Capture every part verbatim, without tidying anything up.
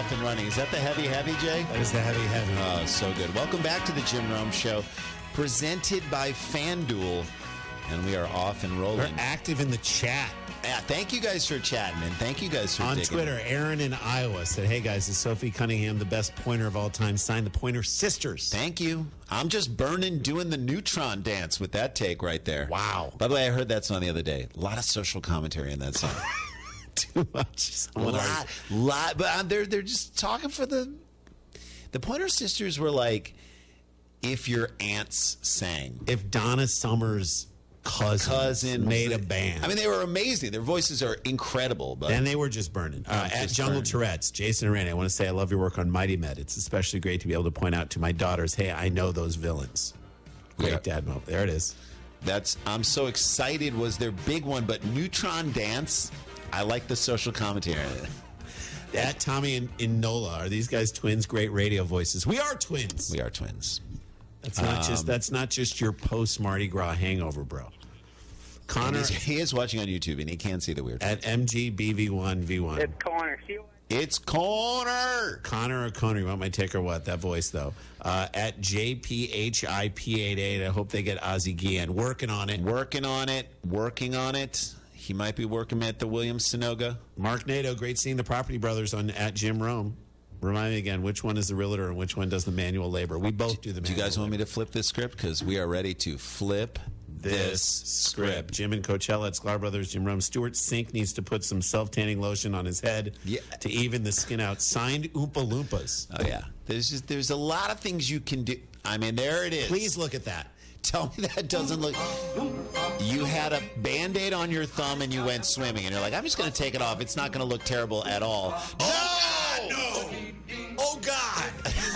off and running. Is that the heavy, heavy, Jay? That is the heavy, heavy. Oh, so good. Welcome back to the Jim Rome Show, presented by FanDuel, and we are off and rolling. We're active in the chat. Yeah, thank you guys for chatting, and thank you guys for On digging. Twitter, Aaron in Iowa said, hey, guys, is Sophie Cunningham the best pointer of all time? Signed the Pointer Sisters. Thank you. I'm just burning doing the neutron dance with that take right there. Wow. By the way, I heard that song the other day. A lot of social commentary in that song. Too much. lot, lot, but uh, they're they're just talking for the the Pointer Sisters were like if your aunts sang, if Donna Summer's cousin, cousin made a band. I mean, they were amazing. Their voices are incredible. But and they were just burning. Uh, just at Jungle burning. Tourette's, Jason and Randy, I want to say I love your work on Mighty Med. It's especially great to be able to point out to my daughters, hey, I know those villains. Great Yeah. dad moment. There it is. That's I'm so excited. Was their big one, but Neutron Dance. I like the social commentary. At Tommy and in Nola, are these guys twins? Great radio voices. We are twins. We are twins. That's not Um, just that's not just your post Mardi Gras hangover, bro. And Connor he's- he is watching on YouTube, and he can't see the weird. at M G B V one V one. It's Connor. See what? It's corner. Connor or Connor, you want my take or what? That voice, though. Uh, at J P H I P eighty-eight, I hope they get Ozzie Guillen. Working on it. Working on it. Working on it. He might be working at the Williams Sonoga. Mark Nato, great seeing the Property Brothers on at Jim Rome. Remind me again, which one is the realtor and which one does the manual labor? We both do the Do manual you guys want me labor. to flip this script? Because we are ready to flip this script. Jim and Coachella at Sklar Brothers, Jim Rome. Stuart Sink needs to put some self-tanning lotion on his head Yeah. to even the skin out. Signed Oompa Loompas. Oh, yeah. There's just, there's a lot of things you can do. I mean, there it is. Please look at that. Tell me that doesn't look. You had a Band-Aid on your thumb and you went swimming, and you're like, I'm just going to take it off. It's not going to look terrible at all. Oh, no! Oh, God!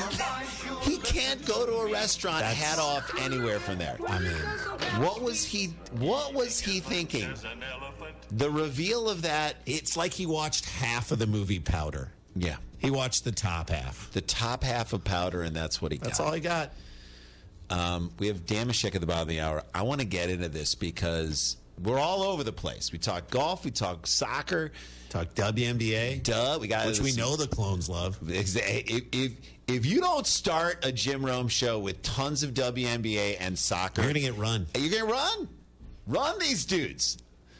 He can't go to a restaurant That's- hat off anywhere from there. I mean, What was he? What was he thinking? The reveal of that. it's like he watched half of the movie Powder. Yeah, He watched the top half. the top half of Powder, and that's what he That's got. all he got. Um, we have Damashek at the bottom of the hour. I want to get into this because we're all over the place. We talk golf, we talk soccer, Talk W N B A, duh. We got which we know the clones love. If, if if you don't start a Jim Rome show with tons of W N B A and soccer, You're going to get run. you're gonna run, run these dudes.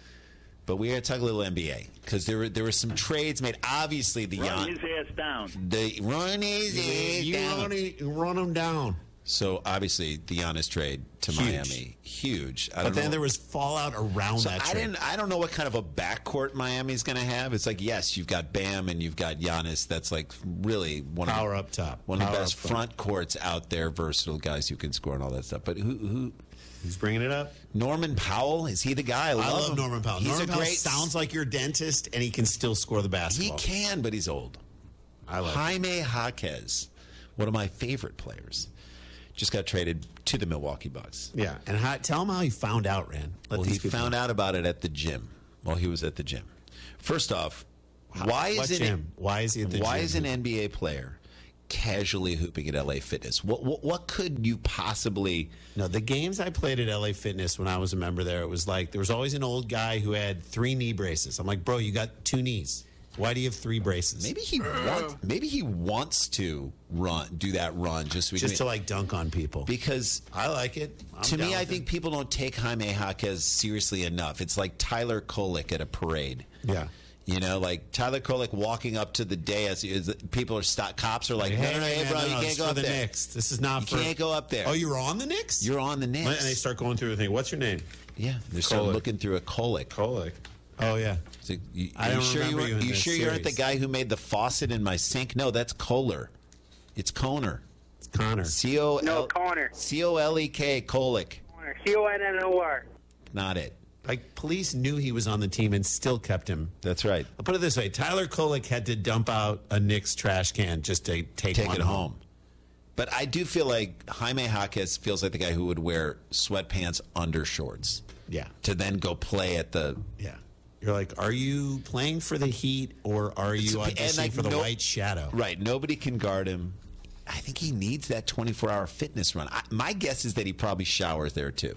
But we got to talk a little N B A because there were there were some trades made. Obviously, the Run Jan- his ass down. the run is You down. run, it- run them down. So obviously the Giannis trade to Huge. Miami, huge. I But don't then know. there was fallout around So that I trade. didn't. I don't know what kind of a backcourt Miami's going to have. It's like yes, you've got Bam and you've got Giannis. That's like really one Power of the, up top. one of the Power best up front. front courts out there. Versatile guys who can score and all that stuff. But who? who Who's bringing it up? Norman Powell, is he the guy? I love, I love him. Norman Powell. He's Norman a Powell great. sounds like your dentist, and he can still score the he basketball. can, but he's old. I like it. Jaime Jaquez, one of my favorite players, just got traded to the Milwaukee Bucks. Yeah, and how, tell him how he found out, Rand. Let Well, he these people found know. out about it at the gym while he was at the gym. First off, why What is it? gym? Why is he at the why gym? is an N B A player casually hooping at L A Fitness? What, what what could you possibly? No, the games I played at L A Fitness when I was a member there, it was like there was always an old guy who had three knee braces. I'm like, bro, you got two knees. Why do you have three braces? Maybe he wants. Maybe he wants to run, do that run just so he just can- to like dunk on people. because I like it. I'm to down me, I with think it. people don't take Jaime Jaquez seriously enough. It's like Tyler Kolek at a parade. Yeah. You know, like Tyler Kolek walking up to the dais. Is people are stop, cops are like, no, no, no, hey, man, bro, no, you no, can't it's go for up the there. Knicks. This is not You for. can't go up there. Oh, you're on the Knicks? You're on the Knicks. And they start going through the thing. What's your name? yeah, they start Kolek. looking through a Kolek. Kolek. Oh yeah. It's like, you, I are don't you sure you, remember weren't- you in you this sure you aren't the series. guy who made the faucet in my sink? No, that's Kohler. It's Koner. It's Connor. C O No, L Connor. C O L E K Kolek. Connor. C O N N O R. Not it. Like police knew he was on the team and still kept him. That's right. I'll put it this way: Tyler Kolek had to dump out a Knicks trash can just to take, Take one it home. But I do feel like Jaime Jaquez feels like the guy who would wear sweatpants under shorts Yeah, to then go play at the. yeah. You're like, are you playing for the Heat or are you And, auditioning like, for the no- White Shadow? Right. Nobody can guard him. I think he needs that twenty-four hour fitness run. I, my guess is that he probably showers there too.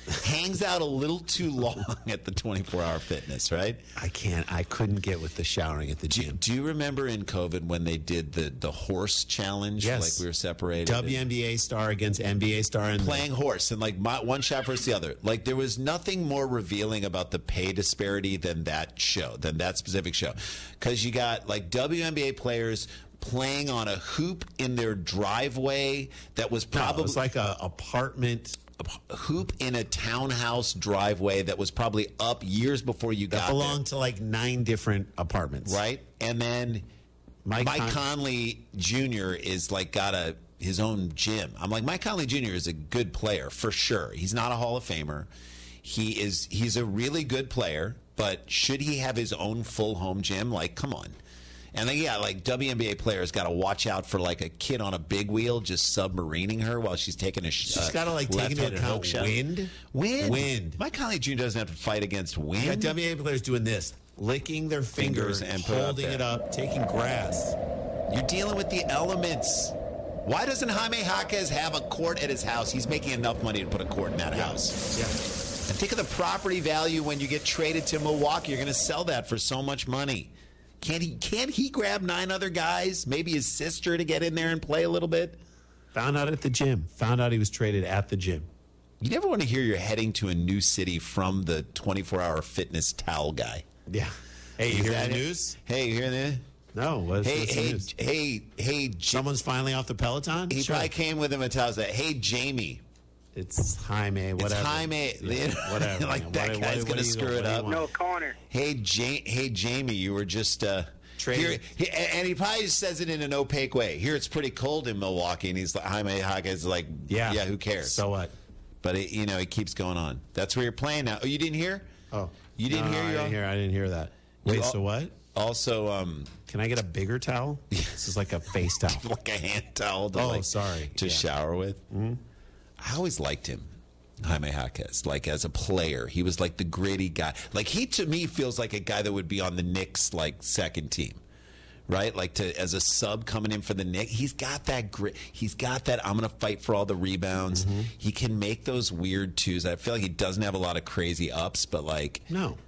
hangs out a little too long at the twenty-four hour fitness, right? I can't. I couldn't get with the showering at the Do, gym. do you remember in COVID when they did the, the horse challenge? Yes. Like we were separated. W N B A star against N B A star and Playing horse and like my, one shot versus the other. Like there was nothing more revealing about the pay disparity than that show, than that specific show. Because you got like W N B A players playing on a hoop in their driveway that was No, probably it was like a apartment a hoop in a townhouse driveway that was probably up years before you that got belonged to like nine different apartments. there, right? And then Mike, Mike Con- Conley Junior is like got a his own gym. I'm like, Mike Conley Junior is a good player for sure. He's not a Hall of Famer. He is he's a really good player, but should he have his own full home gym? Like, come on. And then, yeah, like W N B A players got to watch out for like a kid on a big wheel just submarining her while she's taking a sh- She's got to like take into left-handed account hook shot. wind. Wind. Wind. Mike Conley Junior doesn't have to fight against wind. You got W N B A players doing this, licking their fingers, Fingers and and put it up holding there. it up, taking grass. You're dealing with the elements. Why doesn't Jaime Jaquez have a court at his house? He's making enough money to put a court in that house. Yeah. And think of the property value when you get traded to Milwaukee. You're going to sell that for so much money. Can't he? Can't he grab nine other guys? Maybe his sister to get in there and play a little bit. Found out at the gym. Found out he was traded at the gym. You never want to hear you're heading to a new city from the twenty-four hour fitness towel guy. Yeah. Hey, you Is hear that the it? news? Hey, you hear that? No. What's, Hey, what's the hey, news? hey, hey, J- Someone's finally off the Peloton? He Sure. probably came with him and tells that, hey, Jamie. It's Jaime, whatever. It's Jaime. Yeah, whatever. Like man. that What- guy's what- going what to do you- screw what it do you up. want? No, Connor. Hey, ja- hey, Jamie, you were just uh, Traded. here, he- and he probably just says it in an opaque way. Here, it's pretty cold in Milwaukee, and he's like, Jaime Jaquez is like, Yeah. yeah, who cares? So what? but it, you know, it keeps going on. That's where you're playing now. Oh, you didn't hear? Oh. You didn't No, hear I your- didn't hear. I didn't hear that. Wait, You al- so what? Also, um, Can I get a bigger towel? This is like a face towel. like a hand towel. To Oh, like, sorry. To Yeah. shower with. Mm-hmm. I always liked him, Jaime Jaquez. Like as a player, he was like the gritty guy. Like he to me feels like a guy that would be on the Knicks like second team, right? Like to as a sub coming in for the Knicks. He's got that grit. He's got that. I'm gonna fight for all the rebounds. Mm-hmm. He can make those weird twos. I feel like he doesn't have a lot of crazy ups, but like No.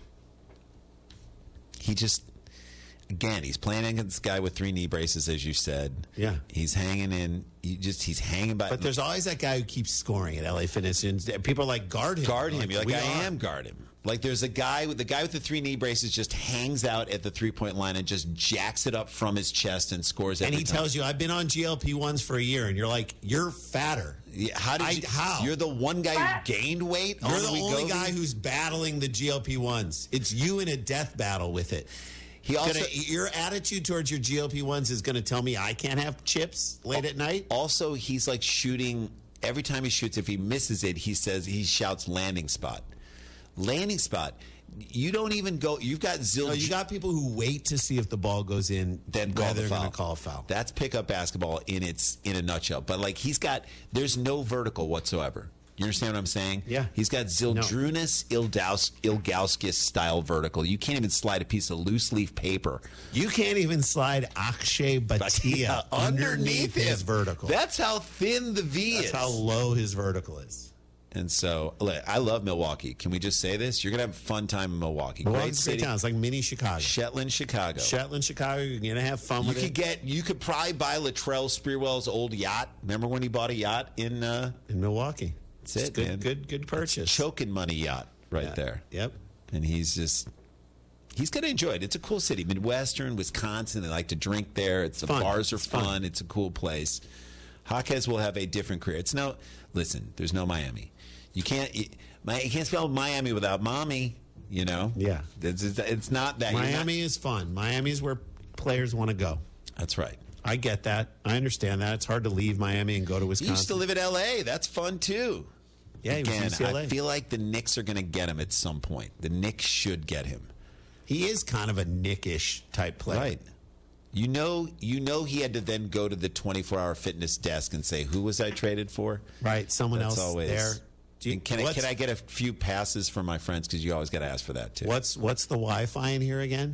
he just. Again, he's playing against this guy with three knee braces, as you said. Yeah. he's hanging in. He just he's hanging by. But there's always that guy who keeps scoring at L A Fitness, and people are like, guard him. guard him. You're like, we I are. am guard him. Like there's a guy with the guy with the three knee braces just hangs out at the three point line and just jacks it up from his chest and scores. And every he time. tells you, I've been on G L P ones for a year, and you're like, you're fatter. Yeah, how did I- you? how? You're the one guy who gained weight. You're on the only Wegovy? guy who's battling the G L P ones. It's you in a death battle with it. He also Gonna- your attitude towards your G L P ones is going to tell me I can't have chips late at night. also he's like shooting every time he shoots. If he misses it, he says he shouts landing spot, landing spot. You don't even go. You've got Zil. No, you got people who wait to see if the ball goes in, then call whether the they're foul. going to call a foul. That's pickup basketball in its in a nutshell. But like he's got, there's no vertical whatsoever. You understand what I'm saying? Yeah. He's got Zildrunas Ildaus, Ilgauskas style vertical. You can't even slide a piece of loose leaf paper You can't even slide Akshay Bhatia underneath his him. vertical. That's how thin the V That's is. how low his vertical is. And so, look, I love Milwaukee. Can we just say this? You're gonna have a fun time in Milwaukee. Milwaukee's a Great great city. town. It's like mini Chicago. Shetland, Chicago. Shetland, Chicago. You're going to have fun You with could it. get. You could probably buy Latrell Sprewell's old yacht. Remember when he bought a yacht in uh, in Milwaukee. That's It's it, good, man. good, good purchase. choking money yacht right Yeah. there? Yep. And he's just. He's gonna enjoy it. It's a cool city, Midwestern, Wisconsin. They like to drink there. It's the Fun. bars are It's fun. fun. It's a cool place. Jaquez will have a different career. It's no. Listen, there's no Miami. You can't. You, you can't spell Miami without mommy. You know. Yeah. It's, it's, it's not that. You're not- Miami is fun. Miami is where players want to go. that's right. I get that. I understand that. It's hard to leave Miami and go to He Wisconsin. used to live in L A. That's fun too. Yeah, he was Again, U C L A. I feel like the Knicks are going to get him at some point. The Knicks should get him. He is kind of a Nick-ish type player. Right. You know, you know, he had to then go to the twenty-four hour fitness desk and say, "Who was I traded for?" Right. Someone That's else always. there. Do you- And can I what's- can I get a few passes from my friends because you always got to ask for that too. What's what's the Wi-Fi in here again?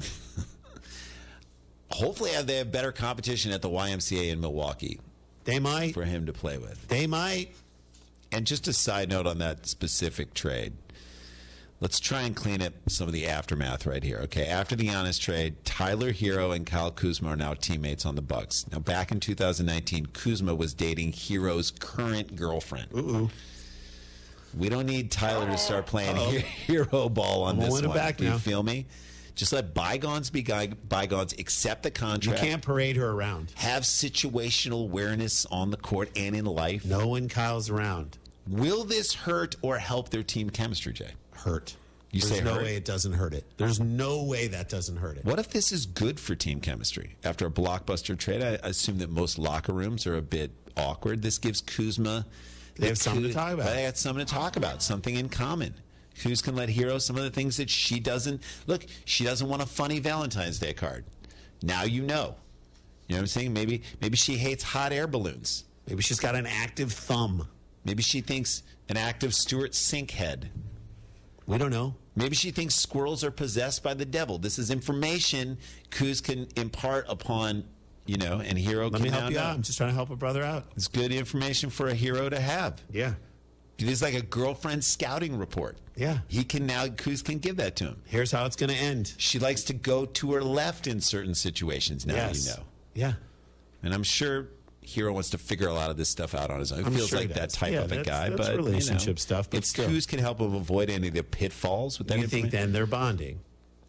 Hopefully, they have better competition at the Y M C A in Milwaukee They might. for him to play with. They might. And just a side note on that specific trade. Let's try and clean up some of the aftermath right here. Okay, after the Giannis trade, Tyler Hero and Kyle Kuzma are now teammates on the Bucks. Now, back in two thousand nineteen, Kuzma was dating Hero's current girlfriend. Ooh. We don't need Tyler to start playing he- hero ball on I'm this win it one. back Do you now. feel me? Just let bygones be guy- bygones. Accept the You contract. can't parade her around. Have situational awareness on the court and in life. No one Kyle's around. Will this hurt or help their team chemistry, Jay? Hurt. You There's say no hurt? way it doesn't hurt it. There's no way that doesn't hurt it. What if this is good for team chemistry? After a blockbuster trade, I assume that most locker rooms are a bit awkward. This gives Kuzma... They have something to talk about. They got something to talk about, something in common. Kuz can let Hero some of the things that she doesn't... Look, she doesn't want a funny Valentine's Day card. Now you know. You know what I'm saying? Maybe, maybe she hates hot air balloons. Maybe she's got an active thumb. Maybe she thinks an active Stuart Sink head. We don't know. Maybe she thinks squirrels are possessed by the devil. This is information Kuz can impart upon, you know, and Hero Let can me help now you know. out. I'm just trying to help a brother out. It's good information for a hero to have. Yeah. It is like a girlfriend scouting report. Yeah. He can now, Kuz can give that to him. Here's how it's going to end. She likes to go to her left in certain situations now, Yes. you know. Yeah. And I'm sure Hero wants to figure a lot of this stuff out on his own. He I'm feels sure he like that does. type Yeah, of a that's- guy. that's but relationship you know, stuff, but if still. Kuz can help him avoid any of the pitfalls with that You think information- then they're bonding?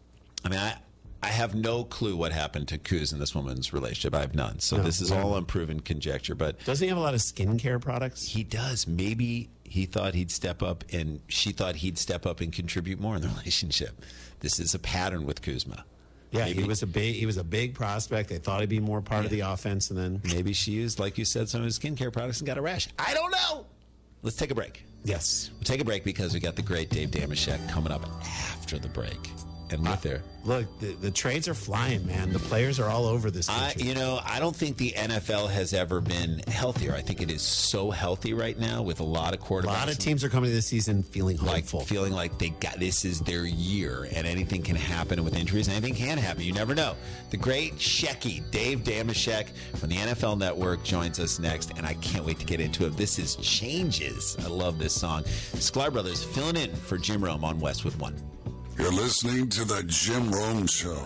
I mean, I, I have no clue what happened to Kuz in this woman's relationship. I have none. So No, this is no. all unproven conjecture. But Doesn't he have a lot of skincare products? he does. Maybe he thought he'd step up, and she thought he'd step up and contribute more in the relationship. This is a pattern with Kuzma. Yeah, Maybe- he was a big he was a big prospect. They thought he'd be more part of the offense, and then Maybe she used, like you said, some of his skincare products and got a rash. I don't know. Let's take a break. yes, We'll take a break because we got the great Dave Damashek coming up after the break. And with there. look, the, the trades are flying, man. The players are all over this I, country. you know, I don't think the N F L has ever been healthier. I think it is so healthy right now with a lot of quarterbacks. a lot of teams are coming to this season feeling like hopeful. feeling like they got this is their year, and anything can happen with injuries. Anything can happen. You never know. The great Shecky, Dave Damashek from the N F L Network, joins us next, and I can't wait to get into it. This is Changes. I love this song. Sklar Brothers filling in for Jim Rome on Westwood One. You're listening to the Jim Rome Show.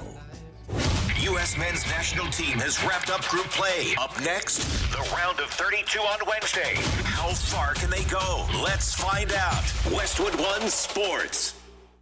U S men's national team has wrapped up group play. Up next, the round of thirty-two on Wednesday. How far can they go? Let's find out. Westwood One Sports.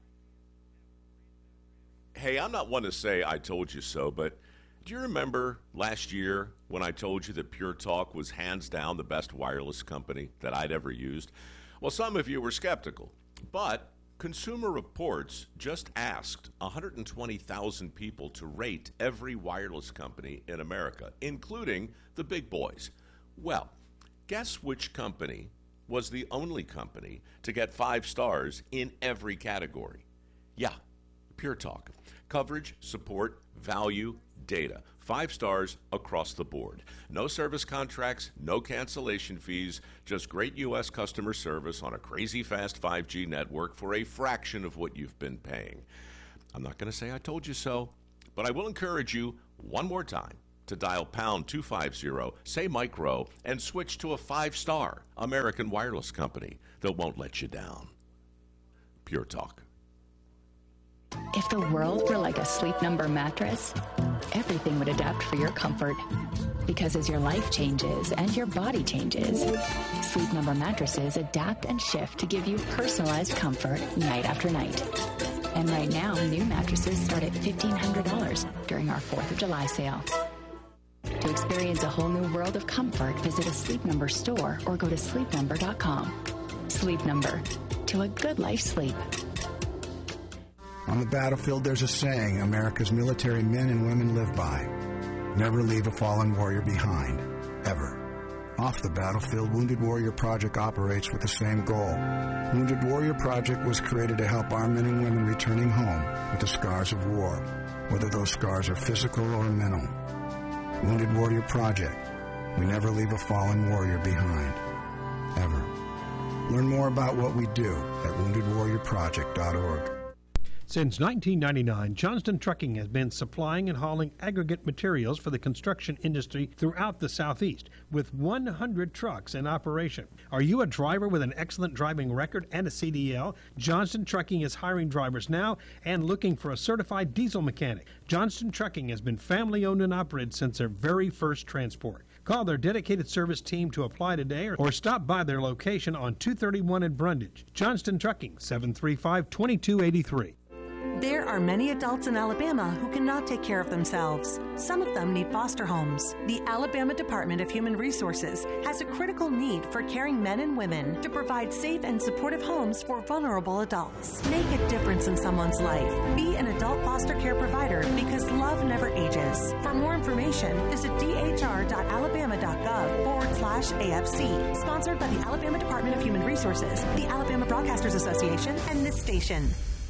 Hey, I'm not one to say I told you so, but do you remember last year when I told you that Pure Talk was hands down the best wireless company that I'd ever used? Well, some of you were skeptical, but Consumer Reports just asked one hundred twenty thousand people to rate every wireless company in America, including the big boys. Well, guess which company was the only company to get five stars in every category? Yeah, Pure Talk. Coverage, support, value, data. Five stars across the board. No service contracts, no cancellation fees, just great U S customer service on a crazy fast five G network for a fraction of what you've been paying. I'm not going to say I told you so, but I will encourage you one more time to dial pound two fifty, say micro, and switch to a five-star American wireless company that won't let you down. Pure Talk. If the world were like a Sleep Number mattress, everything would adapt for your comfort. Because as your life changes and your body changes, Sleep Number mattresses adapt and shift to give you personalized comfort night after night. And right now, new mattresses start at fifteen hundred dollars during our fourth of July sale. To experience a whole new world of comfort, visit a Sleep Number store or go to sleep number dot com. Sleep Number. To a good life sleep. On the battlefield, there's a saying America's military men and women live by. Never leave a fallen warrior behind, ever. Off the battlefield, Wounded Warrior Project operates with the same goal. Wounded Warrior Project was created to help our men and women returning home with the scars of war, whether those scars are physical or mental. Wounded Warrior Project. We never leave a fallen warrior behind, ever. Learn more about what we do at wounded warrior project dot org. Since nineteen ninety-nine, Johnston Trucking has been supplying and hauling aggregate materials for the construction industry throughout the Southeast, with one hundred trucks in operation. Are you a driver with an excellent driving record and a C D L? Johnston Trucking is hiring drivers now and looking for a certified diesel mechanic. Johnston Trucking has been family-owned and operated since their very first transport. Call their dedicated service team to apply today or stop by their location on two thirty-one in Brundage. Johnston Trucking, seven three five, two two eight three. There are many adults in Alabama who cannot take care of themselves. Some of them need foster homes. The Alabama Department of Human Resources has a critical need for caring men and women to provide safe and supportive homes for vulnerable adults. Make a difference in someone's life. Be an adult foster care provider because love never ages. For more information, visit dhr.alabama.gov forward slash AFC. Sponsored by the Alabama Department of Human Resources, the Alabama Broadcasters Association, and this station.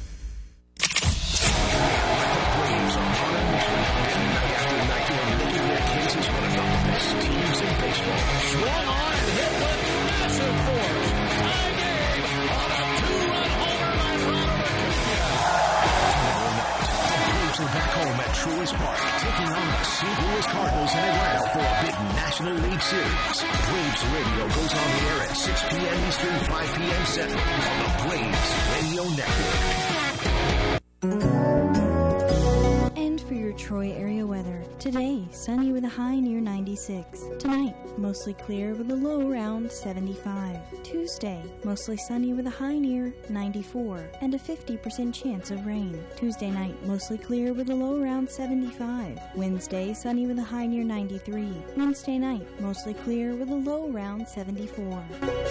Braves are on a mission. Night after night, they are making their case as one of the best teams in baseball. Swung on and hit with massive force. Tie game on a two-run homer by Ronald Acuna. Tomorrow night, the Braves are back home at Truist Park, taking on the Saint Louis Cardinals in Atlanta for a big National League Series. Braves Radio goes on the air at six p.m. Eastern, five p.m. Central on the Braves Radio Network. And for your Troy area weather, today sunny with a high near ninety-six. Tonight, mostly clear with a low around seventy-five. Tuesday, mostly sunny with a high near ninety-four and a fifty percent chance of rain. Tuesday night, mostly clear with a low around seventy-five. Wednesday, sunny with a high near ninety-three. Wednesday night, mostly clear with a low around seventy-four.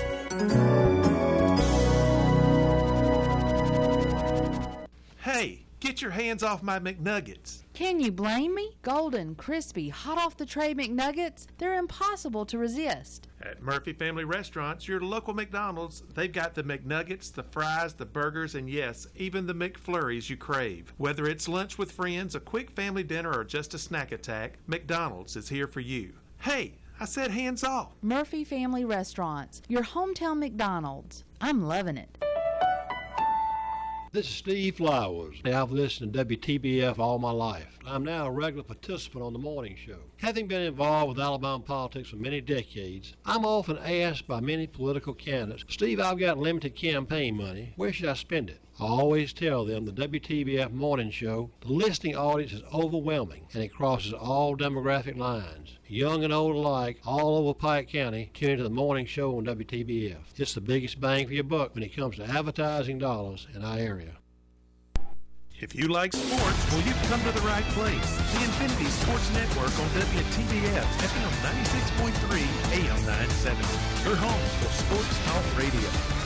Hey, get your hands off my McNuggets. Can you blame me? Golden, crispy, hot off the tray McNuggets, they're impossible to resist. At Murphy Family Restaurants, your local McDonald's, they've got the McNuggets, the fries, the burgers, and yes, even the McFlurries you crave. Whether it's lunch with friends, a quick family dinner, or just a snack attack, McDonald's is here for you. Hey, I said hands off. Murphy Family Restaurants, your hometown McDonald's. I'm loving it. This is Steve Flowers. I've listened to W T B F all my life. I'm now a regular participant on the morning show. Having been involved with Alabama politics for many decades, I'm often asked by many political candidates, Steve, I've got limited campaign money. Where should I spend it? I always tell them the W T B F morning show, the listening audience is overwhelming and it crosses all demographic lines. Young and old alike, all over Pike County, tune into the morning show on W T B F. It's the biggest bang for your buck when it comes to advertising dollars in our area. If you like sports, well, you've come to the right place. The Infinity Sports Network on W T B F, F M ninety-six point three, A M nine seventy. Your home for sports talk radio.